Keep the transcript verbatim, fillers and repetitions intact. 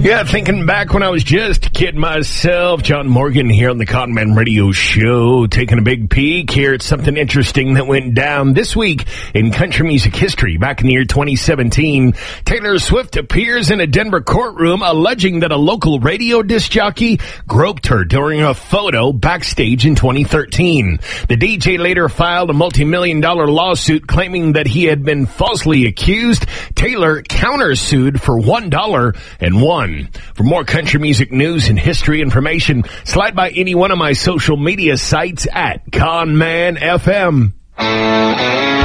Yeah, thinking back when I was just a kid myself, John Morgan here on the Conman Radio Show, taking a big peek here at something interesting that went down this week in country music history. Back in the year twenty seventeen, Taylor Swift appears in a Denver courtroom alleging that a local radio disc jockey groped her during a photo backstage in twenty thirteen. The D J later filed a multi-million dollar lawsuit claiming that he had been falsely accused. Taylor countersued for one dollar and won. For more country music news and history information, slide by any one of my social media sites at Conman F M.